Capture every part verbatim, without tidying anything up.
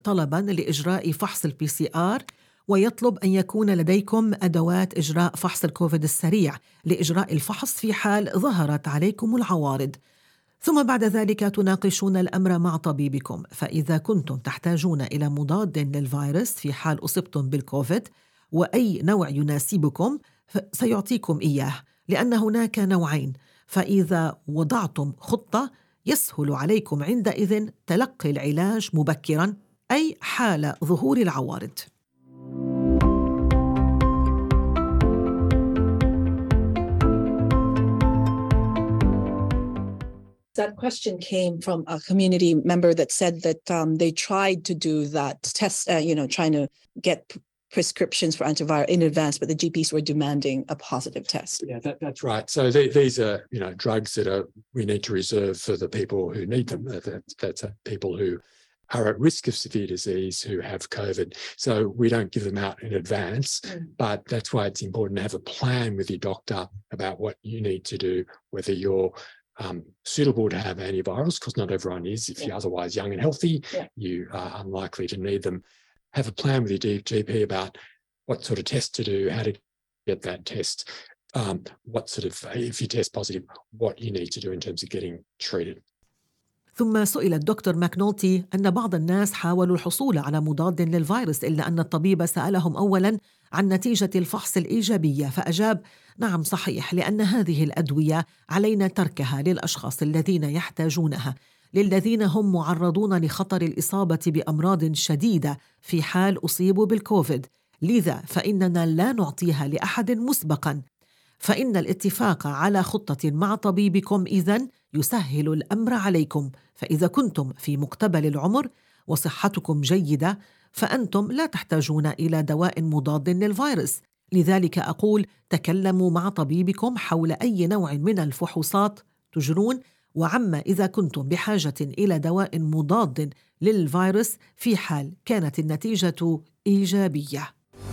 طلباً لإجراء فحص البي سي آر، ويطلب أن يكون لديكم أدوات إجراء فحص الكوفيد السريع لإجراء الفحص في حال ظهرت عليكم العوارض. ثم بعد ذلك تناقشون الأمر مع طبيبكم، فإذا كنتم تحتاجون إلى مضاد للفيروس في حال أصبتم بالكوفيد وأي نوع يناسبكم سيعطيكم إياه، لأن هناك نوعين. فإذا وضعتم خطة يسهل عليكم عندئذ تلقي العلاج مبكراً، أي حال ظهور العوارض. That question came from a community member that said that um, they tried to do that test, uh, you know, trying to get p- prescriptions for antiviral in advance, but the G Ps were demanding a positive test. Yeah, that, that's right. So the, these are, you know, drugs that are we need to reserve for the people who need them. That, that's uh, people who are at risk of severe disease, who have COVID. So we don't give them out in advance, mm. but that's why it's important to have a plan with your doctor about what you need to do, whether you're Um, suitable to have antivirals, because not everyone is. If yeah. you're otherwise young and healthy, yeah. you are unlikely to need them. Have a plan with your G P about what sort of test to do, how to get that test, um, what sort of, if you test positive, what you need to do in terms of getting treated. ثم سئل الدكتور ماكنولتي أن بعض الناس حاولوا الحصول على مضاد للفيروس، إلا أن الطبيب سألهم أولاً عن نتيجة الفحص الإيجابية، فأجاب: نعم صحيح، لأن هذه الأدوية علينا تركها للأشخاص الذين يحتاجونها، للذين هم معرضون لخطر الإصابة بأمراض شديدة في حال أصيبوا بالكوفيد، لذا فإننا لا نعطيها لأحد مسبقاً. فإن الاتفاق على خطة مع طبيبكم إذن يسهل الأمر عليكم، فإذا كنتم في مقتبل العمر وصحتكم جيدة فأنتم لا تحتاجون إلى دواء مضاد للفيروس. لذلك أقول تكلموا مع طبيبكم حول أي نوع من الفحوصات تجرون، وعما إذا كنتم بحاجة إلى دواء مضاد للفيروس في حال كانت النتيجة إيجابية.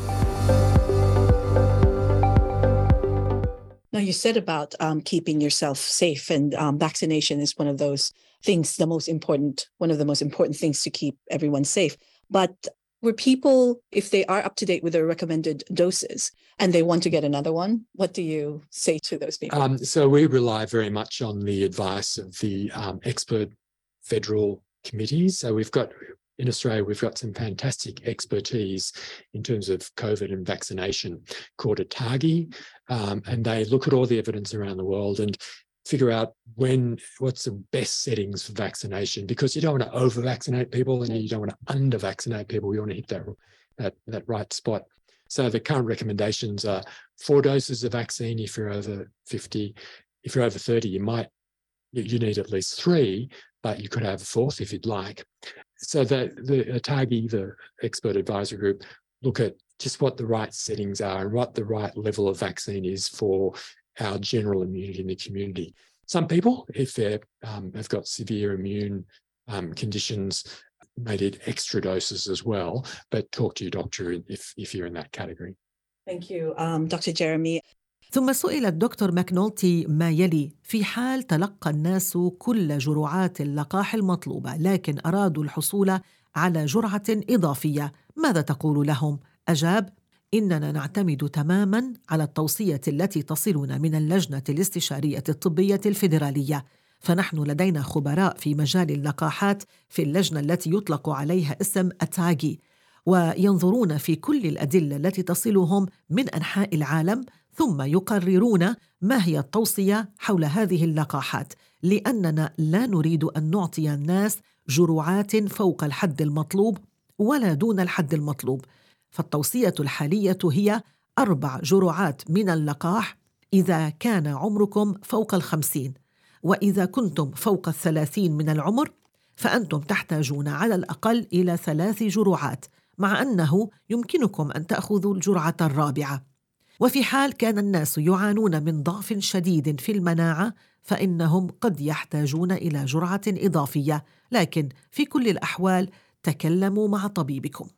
Now, you said about um, keeping yourself safe, and um, vaccination is one of those things, the most important, one of the most important things to keep everyone safe. But were people, if they are up to date with their recommended doses and they want to get another one, what do you say to those people? Um, so we rely very much on the advice of the um, expert federal committees. So we've got, in Australia, we've got some fantastic expertise in terms of COVID and vaccination called ATAGI, um, and they look at all the evidence around the world and figure out when, what's the best settings for vaccination, because you don't want to over-vaccinate people and you don't want to under-vaccinate people. You want to hit that, that, that right spot. So the current recommendations are four doses of vaccine if you're over fifty. If you're over thirty, you might, you need at least three, but you could have a fourth if you'd like. So the, the ATAGI, the expert advisory group, look at just what the right settings are and what the right level of vaccine is for our general immunity in the community. Some people, if they um, have got severe immune um, conditions, may need extra doses as well, but talk to your doctor if, if you're in that category. Thank you, um, Doctor Jeremy. ثم سئل الدكتور ماكنولتي ما يلي: في حال تلقى الناس كل جرعات اللقاح المطلوبة لكن أرادوا الحصول على جرعة إضافية، ماذا تقول لهم؟ أجاب: إننا نعتمد تماماً على التوصية التي تصلنا من اللجنة الاستشارية الطبية الفيدرالية، فنحن لدينا خبراء في مجال اللقاحات في اللجنة التي يطلق عليها اسم أتاغي، وينظرون في كل الأدلة التي تصلهم من أنحاء العالم، ثم يقررون ما هي التوصية حول هذه اللقاحات، لأننا لا نريد أن نعطي الناس جرعات فوق الحد المطلوب ولا دون الحد المطلوب. فالتوصية الحالية هي أربع جرعات من اللقاح إذا كان عمركم فوق الخمسين، وإذا كنتم فوق الثلاثين من العمر فأنتم تحتاجون على الأقل إلى ثلاث جرعات، مع أنه يمكنكم أن تأخذوا الجرعة الرابعة. وفي حال كان الناس يعانون من ضعف شديد في المناعة فإنهم قد يحتاجون إلى جرعة إضافية، لكن في كل الأحوال تكلموا مع طبيبكم.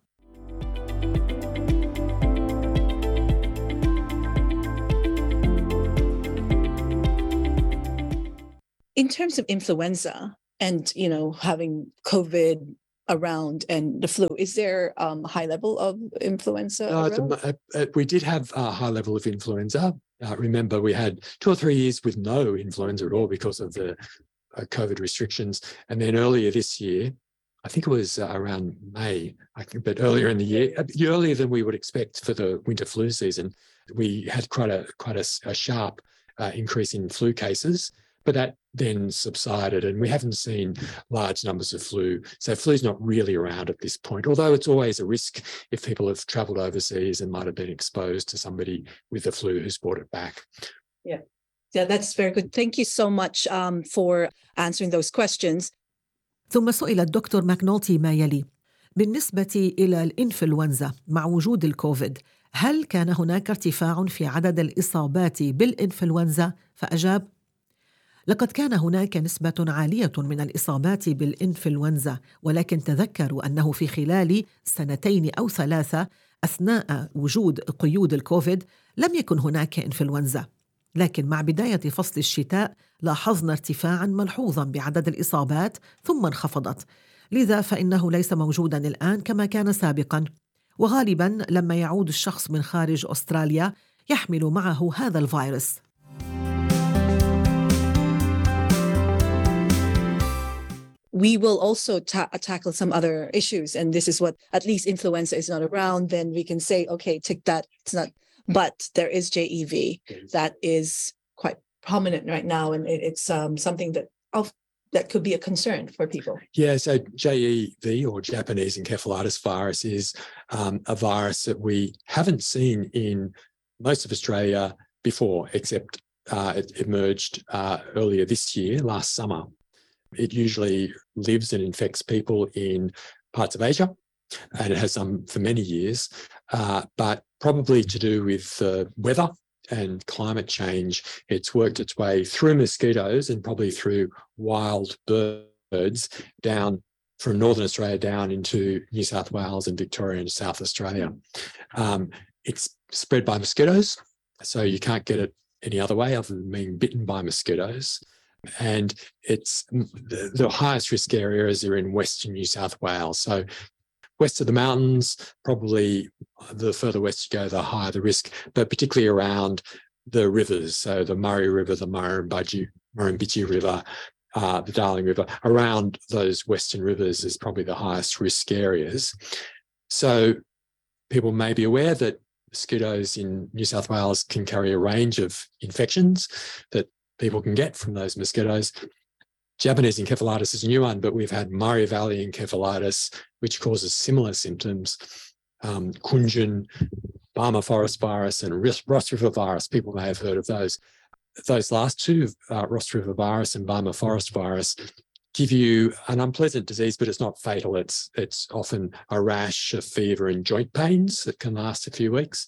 In terms of influenza and, you know, having COVID around and the flu. Is there um, a high level of influenza No, at the around? mo- uh, uh, we did have a high level of influenza. Uh, remember, we had two or three years with no influenza at all because of the uh, COVID restrictions. And then earlier this year, I think it was uh, around May, I think, but earlier in the year, uh, earlier than we would expect for the winter flu season, we had quite a quite a, a sharp uh, increase in flu cases. But that then subsided, and we haven't seen large numbers of flu. So flu's not really around at this point, although it's always a risk if people have travelled overseas and might have been exposed to somebody with the flu who's brought it back. Yeah, yeah, that's very good. Thank you so much um, for answering those questions. ثم سئل الدكتور ماكنولتي ما يلي: بالنسبة إلى الإنفلونزا مع وجود الكوفيد، هل كان هناك ارتفاع في عدد الإصابات بالإنفلونزا؟ فأجاب: لقد كان هناك نسبة عالية من الإصابات بالإنفلونزا، ولكن تذكروا أنه في خلال سنتين أو ثلاثة أثناء وجود قيود الكوفيد لم يكن هناك إنفلونزا، لكن مع بداية فصل الشتاء لاحظنا ارتفاعاً ملحوظاً بعدد الإصابات ثم انخفضت، لذا فإنه ليس موجوداً الآن كما كان سابقاً، وغالباً لما يعود الشخص من خارج أستراليا يحمل معه هذا الفيروس. We will also ta- tackle some other issues. And this is what, at least influenza is not around, then we can say, okay, tick that, it's not. But there is J E V that is quite prominent right now. And it, it's um, something that of, that could be a concern for people. Yeah, so J E V, or Japanese encephalitis virus, is um, a virus that we haven't seen in most of Australia before, except uh, it emerged uh, earlier this year, last summer. It usually lives and infects people in parts of Asia, and it has some for many years, uh, but probably to do with uh, weather and climate change, it's worked its way through mosquitoes and probably through wild birds down from Northern Australia down into New South Wales and Victoria and South Australia. Um, it's spread by mosquitoes, so you can't get it any other way other than being bitten by mosquitoes. And it's the, the highest risk areas are in Western New South Wales. So west of the mountains, probably the further west you go, the higher the risk, but particularly around the rivers. So the Murray River, the Murrumbidgee, Murrumbidgee River, uh, the Darling River, around those western rivers is probably the highest risk areas. So people may be aware that mosquitoes in New South Wales can carry a range of infections that people can get from those mosquitoes. Japanese encephalitis is a new one, but we've had Murray Valley encephalitis, which causes similar symptoms. Um, Kunjun, Barmah forest virus, and Ross River virus. People may have heard of those. Those last two, uh, Ross River virus and Barmah forest virus, give you an unpleasant disease, but it's not fatal. It's it's often a rash, a fever, and joint pains that can last a few weeks.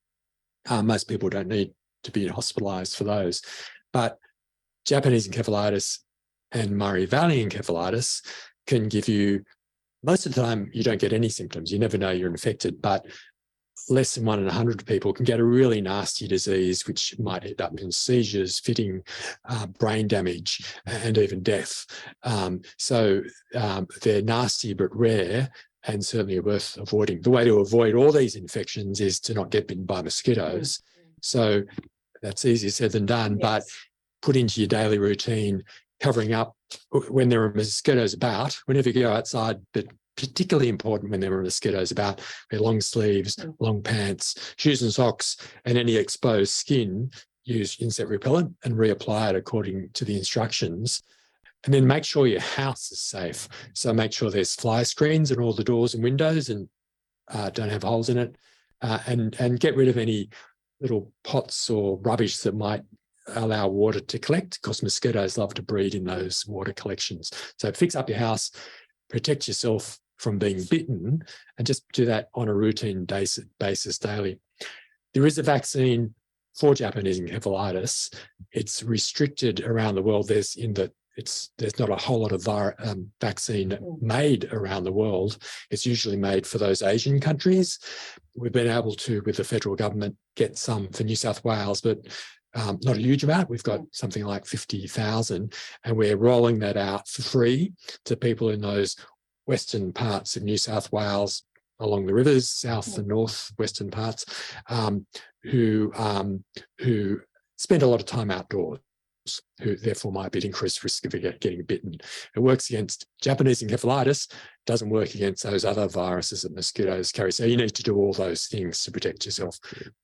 Uh, most people don't need to be hospitalised for those, but Japanese encephalitis and Murray Valley encephalitis can give you, most of the time you don't get any symptoms. You never know you're infected, but less than one in a hundred people can get a really nasty disease, which might end up in seizures, fitting, uh, brain damage, and even death. Um, so um, they're nasty but rare, and certainly worth avoiding. The way to avoid all these infections is to not get bitten by mosquitoes. Mm-hmm. So that's easier said than done, yes. But put into your daily routine, covering up when there are mosquitoes about, whenever you go outside, but particularly important when there are mosquitoes about, wear long sleeves, mm. long pants, shoes and socks, and any exposed skin, use insect repellent and reapply it according to the instructions. And then make sure your house is safe. So make sure there's fly screens in all the doors and windows and uh, don't have holes in it. Uh, and, and get rid of any little pots or rubbish that might allow water to collect, because mosquitoes love to breed in those water collections. So fix up your house, protect yourself from being bitten, and just do that on a routine basis daily. There is a vaccine for Japanese encephalitis. It's restricted around the world. There's in the it's there's not a whole lot of vir, um, vaccine made around the world. It's usually made for those Asian countries. We've been able to, with the federal government, get some for New South Wales, but Um, not a huge amount. We've got something like fifty thousand, and we're rolling that out for free to people in those western parts of New South Wales, along the rivers, south and north western parts, um, who um, who spend a lot of time outdoors, who therefore might be at increased risk of getting bitten. It works against Japanese encephalitis, doesn't work against those other viruses that mosquitoes carry. So you need to do all those things to protect yourself.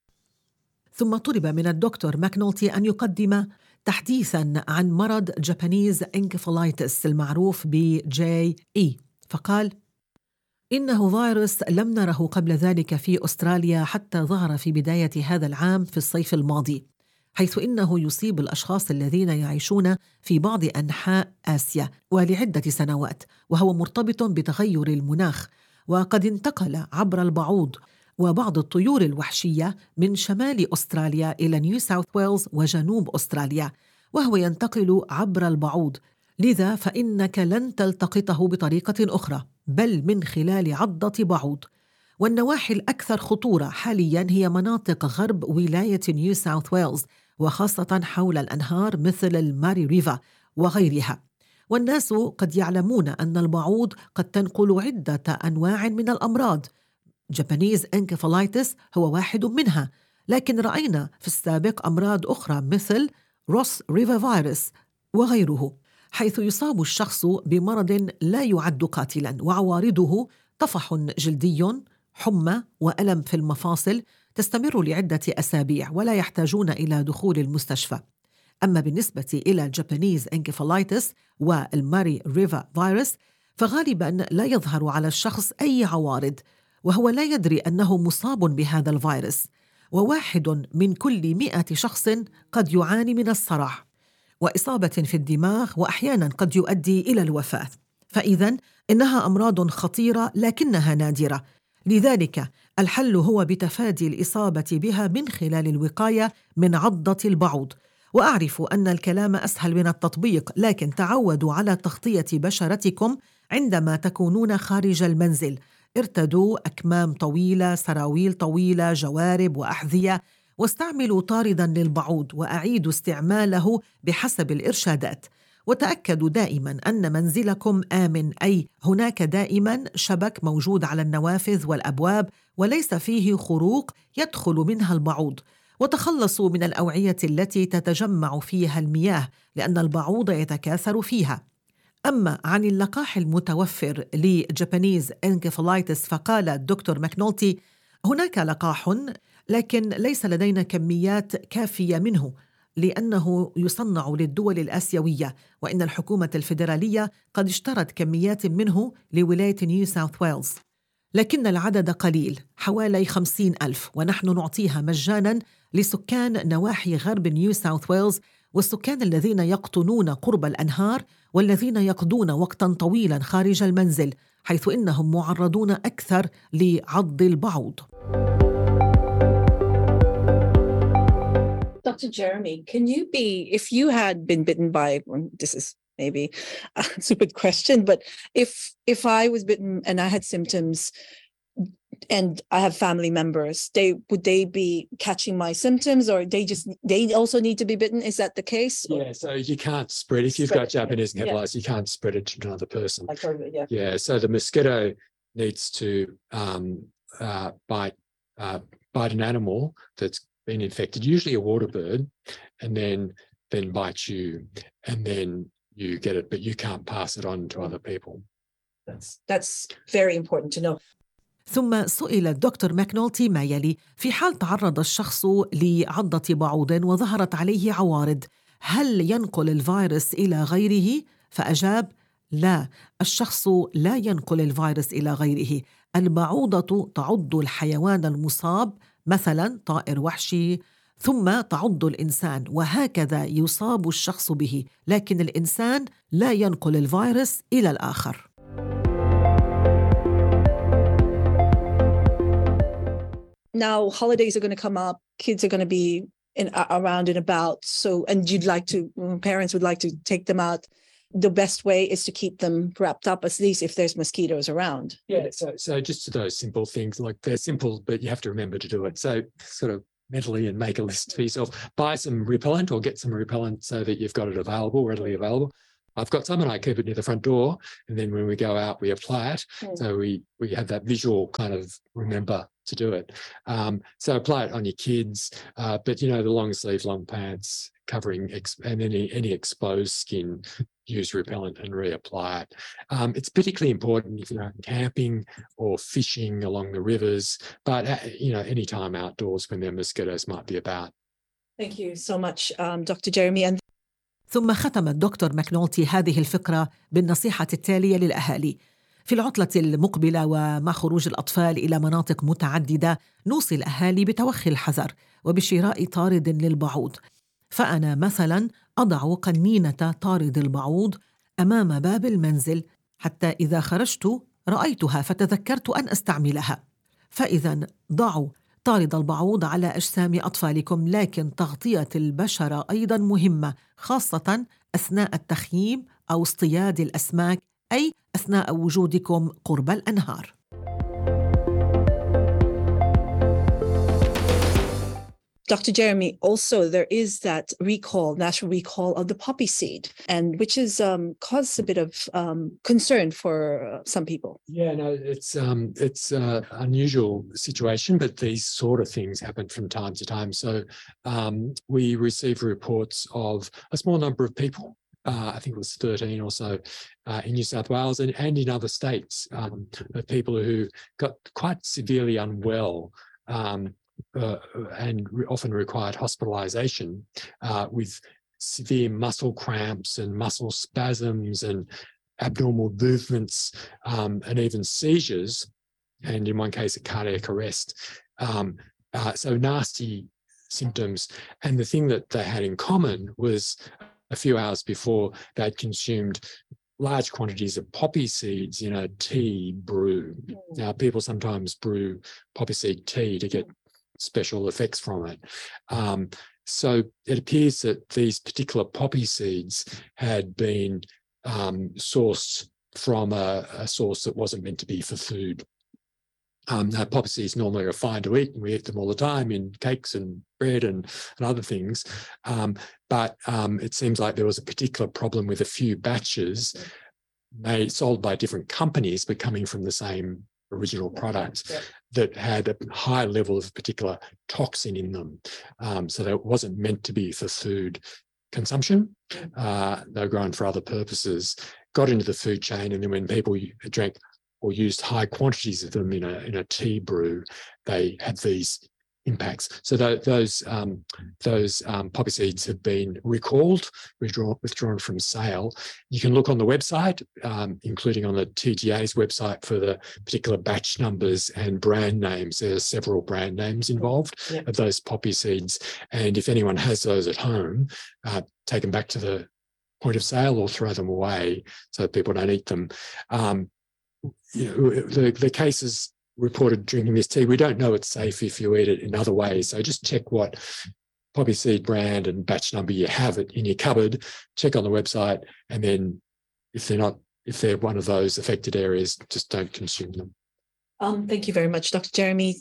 ثم طلب من الدكتور ماكنولتي أن يقدم تحديثاً عن مرض جابانيز انكفالايتس المعروف ب جي إي، فقال: إنه فيروس لم نره قبل ذلك في أستراليا حتى ظهر في بداية هذا العام في الصيف الماضي، حيث إنه يصيب الأشخاص الذين يعيشون في بعض أنحاء آسيا ولعدة سنوات، وهو مرتبط بتغير المناخ، وقد انتقل عبر البعوض وبعض الطيور الوحشية من شمال أستراليا إلى نيو ساوث ويلز وجنوب أستراليا، وهو ينتقل عبر البعوض، لذا فإنك لن تلتقطه بطريقة أخرى بل من خلال عضة بعوض. والنواحي الأكثر خطورة حالياً هي مناطق غرب ولاية نيو ساوث ويلز، وخاصة حول الأنهار مثل الماري ريفا وغيرها. والناس قد يعلمون أن البعوض قد تنقل عدة أنواع من الأمراض، جابانيز انكفالايتس هو واحد منها، لكن رأينا في السابق أمراض أخرى مثل روس ريفا فيروس وغيره، حيث يصاب الشخص بمرض لا يعد قاتلاً وعوارضه طفح جلدي، حمى وألم في المفاصل تستمر لعدة أسابيع ولا يحتاجون إلى دخول المستشفى. أما بالنسبة إلى جابانيز انكفالايتس والماري ريفا فيروس فغالباً لا يظهر على الشخص أي عوارض، وهو لا يدري أنه مصاب بهذا الفيروس، وواحد من كل مئة شخص قد يعاني من الصرع وإصابة في الدماغ، وأحياناً قد يؤدي إلى الوفاة. فإذن إنها أمراض خطيرة لكنها نادرة، لذلك الحل هو بتفادي الإصابة بها من خلال الوقاية من عضة البعوض. وأعرف أن الكلام أسهل من التطبيق، لكن تعودوا على تغطية بشرتكم عندما تكونون خارج المنزل. ارتدوا أكمام طويلة، سراويل طويلة، جوارب وأحذية، واستعملوا طارداً للبعوض وأعيدوا استعماله بحسب الإرشادات. وتأكدوا دائماً أن منزلكم آمن، أي هناك دائماً شبك موجود على النوافذ والأبواب وليس فيه خروق يدخل منها البعوض. وتخلصوا من الأوعية التي تتجمع فيها المياه لأن البعوض يتكاثر فيها. أما عن اللقاح المتوفر لجابانيز انكفالايتس فقال الدكتور ماكنولتي: هناك لقاح لكن ليس لدينا كميات كافية منه لأنه يصنع للدول الآسيوية، وإن الحكومة الفيدرالية قد اشترت كميات منه لولاية نيو ساوث ويلز، لكن العدد قليل حوالي خمسين ألف، ونحن نعطيها مجاناً لسكان نواحي غرب نيو ساوث ويلز والسكان الذين يقطنون قرب الأنهار والذين يقضون وقتاً طويلاً خارج المنزل، حيث إنهم معرضون أكثر لعض البعوض. Doctor Jeremy, can you be, if you had been bitten by, this is maybe a stupid question, but if if I was bitten and I had symptoms and I have family members, they would they be catching my symptoms, or they just they also need to be bitten? Is that the case? Yeah, so you can't spread if you've Spread got Japanese yeah. encephalitis, you can't spread it to another person. Like COVID, yeah. Yeah, so the mosquito needs to um, uh, bite uh, bite an animal that's been infected, usually a water bird, and then then bite you, and then you get it, but you can't pass it on to other people. That's that's very important to know. ثم سئل الدكتور ماكنولتي ما يلي: في حال تعرض الشخص لعضة بعوض وظهرت عليه عوارض، هل ينقل الفيروس إلى غيره؟ فأجاب: لا، الشخص لا ينقل الفيروس إلى غيره. البعوضة تعض الحيوان المصاب، مثلا طائر وحشي، ثم تعض الإنسان، وهكذا يصاب الشخص به، لكن الإنسان لا ينقل الفيروس إلى الآخر. Now holidays are going to come up, kids are going to be in around and about, so and you'd like to, parents would like to take them out. The best way is to keep them wrapped up, at least if there's mosquitoes around. Yeah, so so just to those simple things, like they're simple, but you have to remember to do it. So sort of mentally and make a list for yourself. Buy some repellent or get some repellent so that you've got it available, readily available. I've got some and I keep it near the front door. And then when we go out, we apply it. Mm. So we, we have that visual kind of remember to do it. Um, so apply it on your kids. Uh, but, you know, the long sleeve, long pants covering ex- and any, any exposed skin, use repellent and reapply it. Um, it's particularly important if you're out camping or fishing along the rivers, but, uh, you know, any time outdoors when their mosquitoes might be about. Thank you so much, um, Doctor Jeremy. And ثم ختم الدكتور ماكنولتي هذه الفقرة بالنصيحة التالية للأهالي. في العطلة المقبلة ومع خروج الأطفال إلى مناطق متعددة نوصي الأهالي بتوخي الحذر وبشراء طارد للبعوض. فأنا مثلاً أضع قنينة طارد البعوض أمام باب المنزل حتى إذا خرجت رأيتها فتذكرت أن أستعملها. فإذا ضعوا طارد البعوض على أجسام أطفالكم، لكن تغطية البشرة أيضاً مهمة، خاصة أثناء التخييم أو اصطياد الأسماك، أي أثناء وجودكم قرب الأنهار. Doctor Jeremy, also there is that recall, natural recall of the poppy seed, and which has um, caused a bit of um, concern for uh, some people. Yeah, no, it's um, it's an unusual situation, but these sort of things happen from time to time. So um, we receive reports of a small number of people. Uh, I think it was thirteen or so uh, in New South Wales and, and in other states, um, of people who got quite severely unwell um, uh, and re- often required hospitalisation uh, with severe muscle cramps and muscle spasms and abnormal movements um, and even seizures, and in one case a cardiac arrest. Um, uh, so nasty symptoms. And the thing that they had in common was a few hours before they'd consumed large quantities of poppy seeds in a tea brew. Mm. Now, people sometimes brew poppy seed tea to get special effects from it. Um, so it appears that these particular poppy seeds had been um, sourced from a, a source that wasn't meant to be for food. Um, now, poppy seeds normally are fine to eat, and we eat them all the time in cakes and bread and, and other things. Um, but um, it seems like there was a particular problem with a few batches made sold by different companies, but coming from the same original product, yeah, that had a high level of particular toxin in them. Um, so that it wasn't meant to be for food consumption. Uh, they were grown for other purposes, got into the food chain, and then when people drank or used high quantities of them in a in a tea brew, they had these impacts. So th- those um, those um, poppy seeds have been recalled, withdrawn, withdrawn from sale. You can look on the website, um, including on the T G A's website, for the particular batch numbers and brand names. There are several brand names involved, yeah, of those poppy seeds. And if anyone has those at home, uh, take them back to the point of sale or throw them away so that people don't eat them. Um, you know, the, the cases reported drinking this tea, we don't know it's safe if you eat it in other ways. So just check what poppy seed brand and batch number you have it in your cupboard, check on the website, and then if they're not, if they're one of those affected areas, just don't consume them. Um, thank you very much, Doctor Jeremy.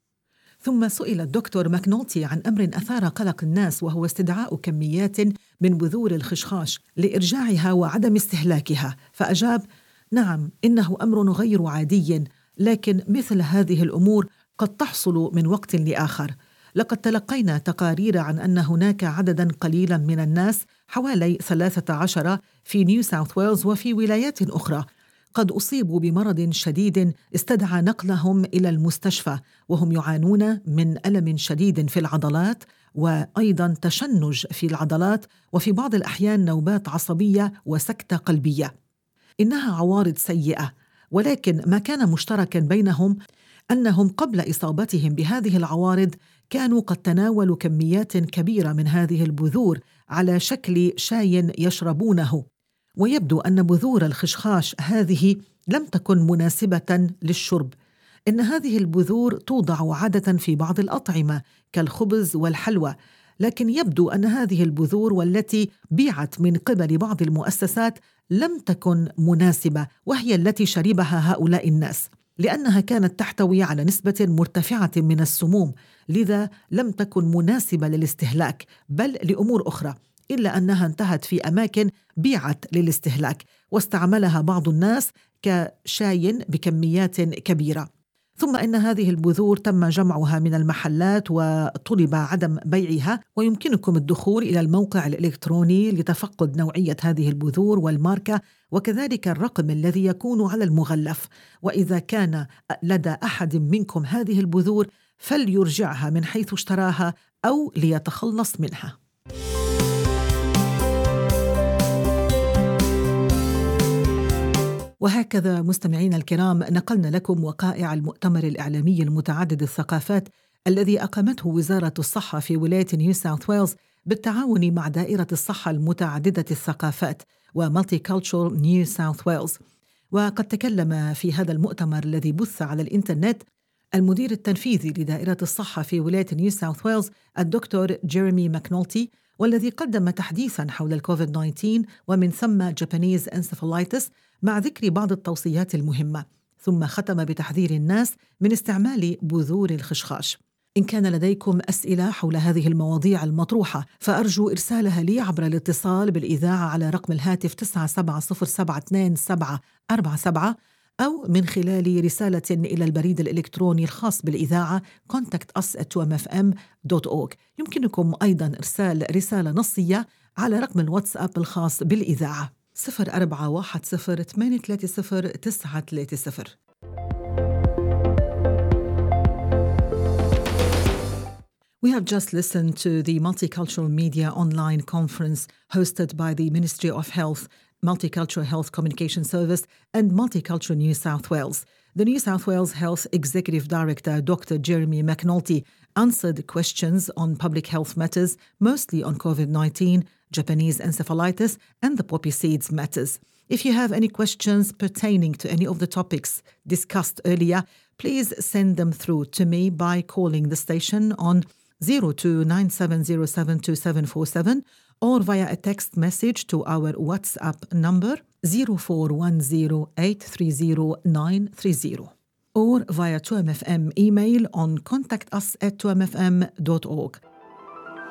ثم سئل الدكتور ماكنولتي عن أمر أثار قلق الناس، وهو استدعاء كميات من بذور الخشخاش لإرجاعها وعدم استهلاكها، فأجاب: نعم، إنه أمر غير عادي، لكن مثل هذه الأمور قد تحصل من وقت لآخر. لقد تلقينا تقارير عن أن هناك عدداً قليلاً من الناس، حوالي ثلاثة عشر في نيو ساوث ويلز وفي ولايات أخرى، قد أصيبوا بمرض شديد استدعى نقلهم إلى المستشفى، وهم يعانون من ألم شديد في العضلات وأيضاً تشنج في العضلات، وفي بعض الأحيان نوبات عصبية وسكتة قلبية. إنها عوارض سيئة، ولكن ما كان مشتركاً بينهم أنهم قبل إصابتهم بهذه العوارض كانوا قد تناولوا كميات كبيرة من هذه البذور على شكل شاي يشربونه، ويبدو أن بذور الخشخاش هذه لم تكن مناسبة للشرب. إن هذه البذور توضع عادة في بعض الأطعمة كالخبز والحلوى، لكن يبدو أن هذه البذور والتي بيعت من قبل بعض المؤسسات لم تكن مناسبة، وهي التي شربها هؤلاء الناس، لأنها كانت تحتوي على نسبة مرتفعة من السموم، لذا لم تكن مناسبة للاستهلاك بل لأمور أخرى. إلا أنها انتهت في أماكن بيعت للاستهلاك واستعملها بعض الناس كشاي بكميات كبيرة. ثم إن هذه البذور تم جمعها من المحلات وطلب عدم بيعها، ويمكنكم الدخول إلى الموقع الإلكتروني لتفقد نوعية هذه البذور والماركة وكذلك الرقم الذي يكون على المغلف. وإذا كان لدى أحد منكم هذه البذور فليرجعها من حيث اشتراها أو ليتخلص منها. وهكذا مستمعين الكرام نقلنا لكم وقائع المؤتمر الإعلامي المتعدد الثقافات الذي أقامته وزارة الصحة في ولاية نيو ساوث ويلز بالتعاون مع دائرة الصحة المتعددة الثقافات ومالتي كالتشر نيو ساوث ويلز. وقد تكلم في هذا المؤتمر الذي بث على الإنترنت المدير التنفيذي لدائرة الصحة في ولاية نيو ساوث ويلز الدكتور جيريمي ماكنولتي، والذي قدم تحديثاً حول الكوفيد تسعة عشر ومن ثم جابانيز انسفالايتس مع ذكر بعض التوصيات المهمة، ثم ختم بتحذير الناس من استعمال بذور الخشخاش. إن كان لديكم أسئلة حول هذه المواضيع المطروحة فأرجو إرسالها لي عبر الاتصال بالإذاعة على رقم الهاتف تسعة سبعة صفر سبعة اثنين سبعة أربعة سبعة أو من خلال رسالة إلى البريد الإلكتروني الخاص بالإذاعة contact us at two m f m dot org. يمكنكم أيضاً إرسال رسالة نصية على رقم الواتساب الخاص بالإذاعة صفر أربعة واحد صفر ثمانية ثلاثة صفر تسعة ثلاثة صفر. We have just listened to the Multicultural Media Online Conference hosted by the Ministry of Health, Multicultural Health Communication Service and Multicultural New South Wales. The New South Wales Health Executive Director, Doctor Jeremy McNulty, answered questions on public health matters, mostly on COVID nineteen, Japanese encephalitis, and the poppy seeds matters. If you have any questions pertaining to any of the topics discussed earlier, please send them through to me by calling the station on zero two nine seven zero seven two seven four seven or via a text message to our WhatsApp number zero four one zero eight three zero nine three zero or via two M F M email on contact us at two m f m dot org.